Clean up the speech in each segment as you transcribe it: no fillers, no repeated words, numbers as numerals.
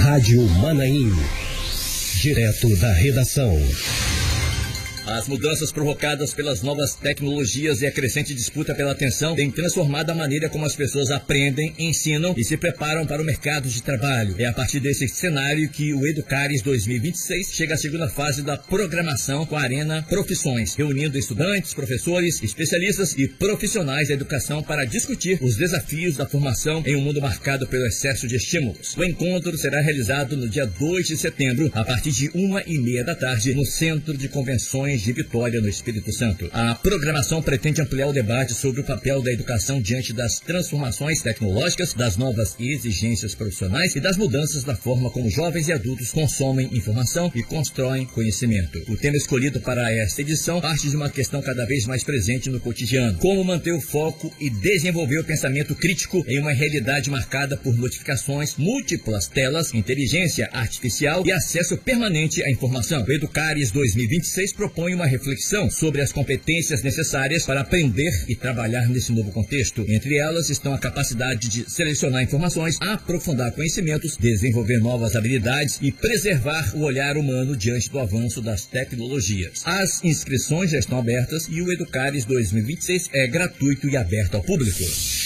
Rádio Manaim. Direto da redação. As mudanças provocadas pelas novas tecnologias e a crescente disputa pela atenção têm transformado a maneira como as pessoas aprendem, ensinam e se preparam para o mercado de trabalho. É a partir desse cenário que o Educares 2026 chega à segunda fase da programação com a Arena Profissões, reunindo estudantes, professores, especialistas e profissionais da educação para discutir os desafios da formação em um mundo marcado pelo excesso de estímulos. O encontro será realizado no dia 2 de setembro, a partir de 1h30 da tarde, no Centro de Convenções de Vitória, no Espírito Santo. A programação pretende ampliar o debate sobre o papel da educação diante das transformações tecnológicas, das novas exigências profissionais e das mudanças da forma como jovens e adultos consomem informação e constroem conhecimento. O tema escolhido para esta edição parte de uma questão cada vez mais presente no cotidiano: como manter o foco e desenvolver o pensamento crítico em uma realidade marcada por notificações, múltiplas telas, inteligência artificial e acesso permanente à informação. O Educares 2026 propõe uma reflexão sobre as competências necessárias para aprender e trabalhar nesse novo contexto. Entre elas estão a capacidade de selecionar informações, aprofundar conhecimentos, desenvolver novas habilidades e preservar o olhar humano diante do avanço das tecnologias. As inscrições já estão abertas e o Educares 2026 é gratuito e aberto ao público.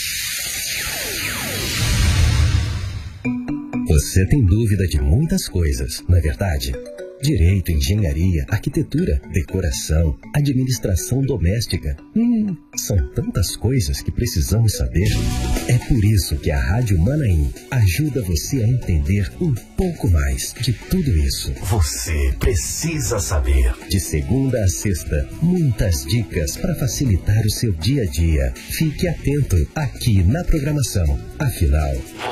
Você tem dúvida de muitas coisas, não é verdade? Direito, engenharia, arquitetura, decoração, administração doméstica. São tantas coisas que precisamos saber. É por isso que a Rádio Manaim ajuda você a entender um pouco mais de tudo isso. Você precisa saber. De segunda a sexta, muitas dicas para facilitar o seu dia a dia. Fique atento aqui na programação. Afinal,